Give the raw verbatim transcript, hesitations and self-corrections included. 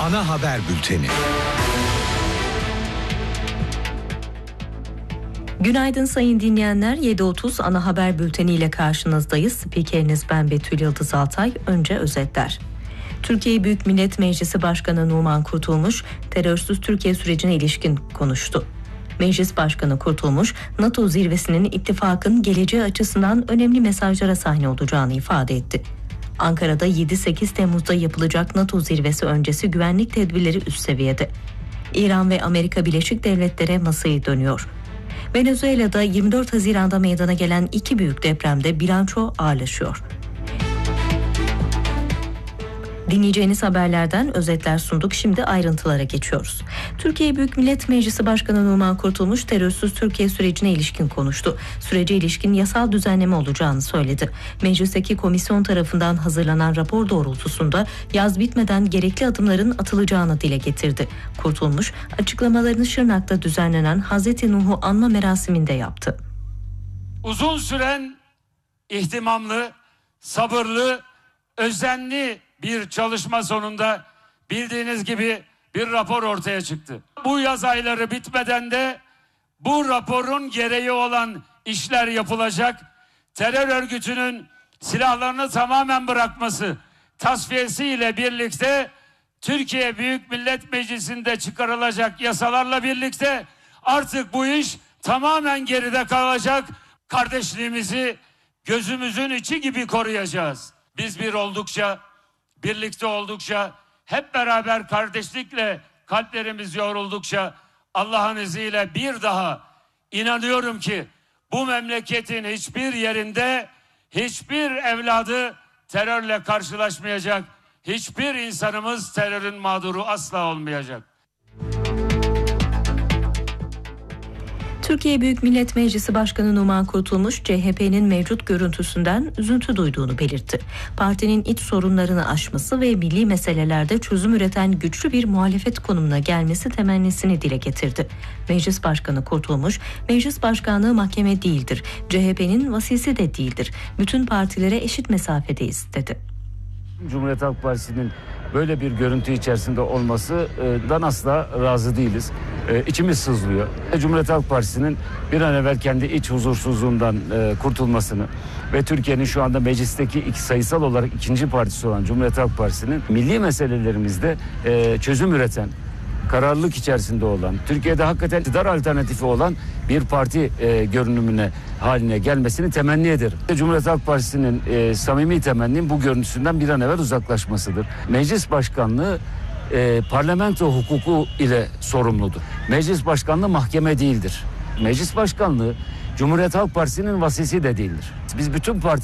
ana haber bülteni. Günaydın sayın dinleyenler. yedi otuz ana haber bülteni ile karşınızdayız. Spikeriniz ben Betül Yıldız Altay. Önce özetler. Türkiye Büyük Millet Meclisi Başkanı Numan Kurtulmuş, terörsüz Türkiye sürecine ilişkin konuştu. Meclis Başkanı Kurtulmuş, NATO zirvesinin ittifakın geleceği açısından önemli mesajlara sahne olacağını ifade etti. Ankara'da yedi sekiz Temmuz'da yapılacak NATO zirvesi öncesi güvenlik tedbirleri üst seviyede. İran ve Amerika Birleşik Devletleri'ne masayı dönüyor. Venezuela'da yirmi dört Haziran'da meydana gelen iki büyük depremde bilanço ağırlaşıyor. Dinleyeceğiniz haberlerden özetler sunduk. Şimdi ayrıntılara geçiyoruz. Türkiye Büyük Millet Meclisi Başkanı Numan Kurtulmuş terörsüz Türkiye sürecine ilişkin konuştu. Sürece ilişkin yasal düzenleme olacağını söyledi. Meclisteki komisyon tarafından hazırlanan rapor doğrultusunda yaz bitmeden gerekli adımların atılacağını dile getirdi. Kurtulmuş açıklamalarını Şırnak'ta düzenlenen Hazreti Nuh'u anma merasiminde yaptı. Uzun süren ihtimamlı, sabırlı, özenli bir çalışma sonunda bildiğiniz gibi bir rapor ortaya çıktı. Bu yaz ayları bitmeden de bu raporun gereği olan işler yapılacak. Terör örgütünün silahlarını tamamen bırakması, tasfiyesiyle birlikte Türkiye Büyük Millet Meclisi'nde çıkarılacak yasalarla birlikte artık bu iş tamamen geride kalacak. Kardeşliğimizi gözümüzün içi gibi koruyacağız. Biz bir oldukça, birlikte oldukça, hep beraber kardeşlikle kalplerimiz yoğruldukça Allah'ın izniyle bir daha inanıyorum ki bu memleketin hiçbir yerinde hiçbir evladı terörle karşılaşmayacak. Hiçbir insanımız terörün mağduru asla olmayacak. Türkiye Büyük Millet Meclisi Başkanı Numan Kurtulmuş, C H P'nin mevcut görüntüsünden üzüntü duyduğunu belirtti. Partinin iç sorunlarını aşması ve milli meselelerde çözüm üreten güçlü bir muhalefet konumuna gelmesi temennisini dile getirdi. Meclis Başkanı Kurtulmuş, meclis başkanlığı mahkeme değildir, C H P'nin vasisi de değildir, bütün partilere eşit mesafedeyiz dedi. Cumhuriyet Halk Partisi'nin böyle bir görüntü içerisinde olmasından asla razı değiliz. Ee, içimiz sızlıyor. Cumhuriyet Halk Partisi'nin bir an evvel kendi iç huzursuzluğundan e, kurtulmasını ve Türkiye'nin şu anda meclisteki iki, sayısal olarak ikinci partisi olan Cumhuriyet Halk Partisi'nin milli meselelerimizde e, çözüm üreten, kararlılık içerisinde olan, Türkiye'de hakikaten iktidar alternatifi olan bir parti e, görünümüne haline gelmesini temenni ederim. Cumhuriyet Halk Partisi'nin e, samimi temennim bu görüntüsünden bir an evvel uzaklaşmasıdır. Meclis başkanlığı e, parlamento hukuku ile sorumludur. Meclis başkanlığı mahkeme değildir. Meclis başkanlığı Cumhuriyet Halk Partisi'nin vasisi de değildir. Biz bütün parti